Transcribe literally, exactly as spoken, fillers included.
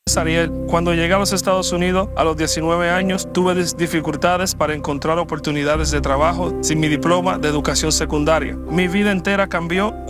Ariel, cuando llegué a los Estados Unidos a los diecinueve años, tuve dificultades para encontrar oportunidades de trabajo sin mi diploma de educación secundaria. Mi vida entera cambió